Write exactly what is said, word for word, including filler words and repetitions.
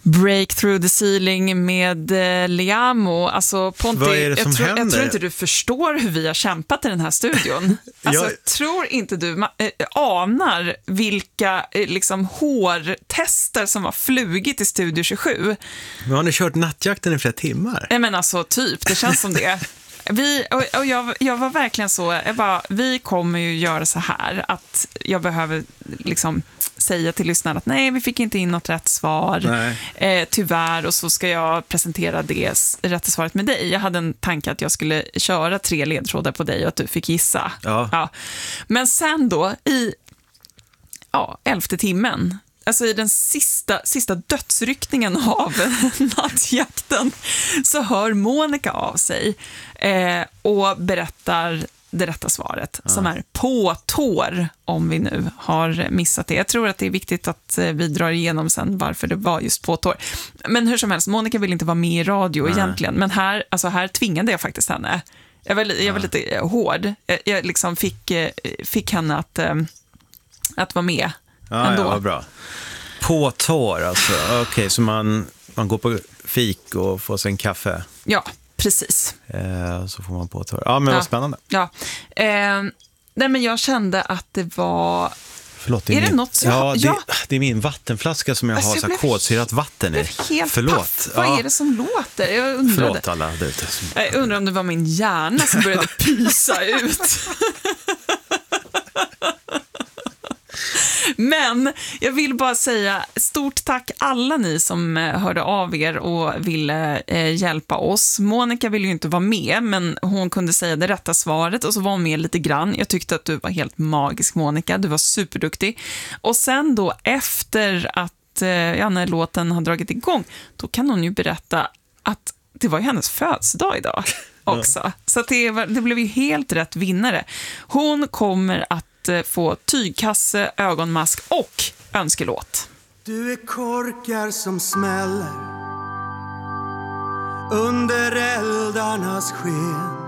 Break through the ceiling med eh, Liamo. Alltså, Ponti, Vad är det som jag, tror, händer? jag tror inte du förstår hur vi har kämpat i den här studion. Alltså, Jag- jag tror inte du ma- äh, anar vilka eh, liksom, hårtester som har flugit i Studio tjugosju. Men har ni kört nattjakten i flera timmar? Nej, men alltså, typ, det känns som det. Vi, och, och jag, jag var verkligen så, jag bara, vi kommer ju göra så här att jag behöver liksom säga till lyssnarna att nej, vi fick inte in något rätt svar, eh, tyvärr, och så ska jag presentera det s- rätta svaret med dig. Jag hade en tanke att jag skulle köra tre ledtrådar på dig och att du fick gissa. Ja. Ja. Men sen då, i ja, elfte timmen, alltså i den sista, sista dödsryckningen av nattjakten, så hör Monica av sig eh, och berättar det rätta svaret, ja. Som är på tår, om vi nu har missat det. Jag tror att det är viktigt att eh, vi drar igenom sen varför det var just på tår. Men hur som helst, Monica vill inte vara med i radio Nej. egentligen, men här, alltså här tvingade jag faktiskt henne. Jag var, jag var ja. lite hård. Jag, jag liksom fick, eh, fick henne att, eh, att vara med. Ja, ändå. Ja, vad bra. På tår, alltså. Okej, okay, så man, man går på fik och får sig en kaffe. Ja, precis. Eh, så får man på tår. Ja, men ja. vad spännande. Ja. Eh, nej, men jag kände att det var... Förlåt, det är, är min... det något som... ja, ja, det, det är min vattenflaska som jag alltså, har jag så blev... kodsyrat vatten i. Helt Förlåt. Paff. Vad ja. är det som låter? Jag undrade. Förlåt alla där ute. Jag undrar om det var min hjärna som började pysa ut. Men jag vill bara säga stort tack alla ni som hörde av er och ville eh, hjälpa oss. Monica ville ju inte vara med, men hon kunde säga det rätta svaret och så var hon med lite grann. Jag tyckte att du var helt magisk, Monica. Du var superduktig. Och sen då efter att, eh, ja, när låten har dragit igång, då kan hon ju berätta att det var ju hennes födelsedag idag också. Ja. Så att det, var, det blev ju helt rätt vinnare. Hon kommer att få tygkasse, ögonmask och önskelåt. Du är korkar som smäller under eldarnas sken.